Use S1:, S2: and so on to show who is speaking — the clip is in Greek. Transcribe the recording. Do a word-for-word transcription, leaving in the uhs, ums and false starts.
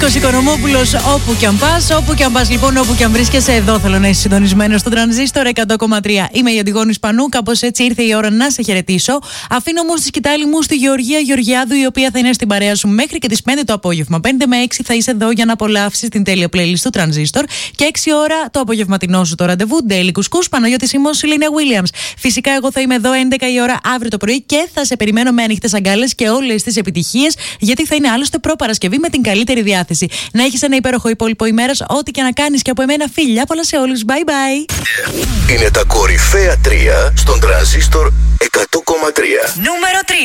S1: Νίκος Οικονομόπουλος, όπου κι αν πας, όπου κι αν πας λοιπόν, όπου κι αν βρίσκεσαι, εδώ θέλω να είσαι συντονισμένος στο Τρανζίστορ εκατό κόμμα τρία. Είμαι η Αντιγόνη Σπανού, κάπως έτσι ήρθε η ώρα να σε χαιρετήσω. Αφήνω όμως τη σκητάλη μου στη Γεωργία Γεωργιάδου, η οποία θα είναι στην παρέα σου μέχρι και τις πέντε το απόγευμα. πέντε με έξι θα είσαι εδώ για να απολαύσεις την τέλεια playlist του Τρανζίστορ. Και έξι ώρα το απογευματινό σου το ραντεβού. Ντέιλι Κουσκούς, Παναγιώτη Σίμων, Σιλίνα Βίλιαμς. Φυσικά εγώ θα είμαι εδώ έντεκα η ώρα αύριο το πρωί και θα σε περιμένω με ανοιχτές αγκάλες και όλες τις επιτυχίες, γιατί θα είναι άλλωστε προπαρασκευή με την καλύτερη διάθεση. Να έχεις ένα υπέροχο υπόλοιπο ημέρας, ό,τι και να κάνεις, και από εμένα φιλιά πολλά σε όλους. Bye bye.
S2: Είναι τα κορυφαία τρία στον Τρανζίστορ εκατό κόμμα τρία.
S1: Νούμερο τρία.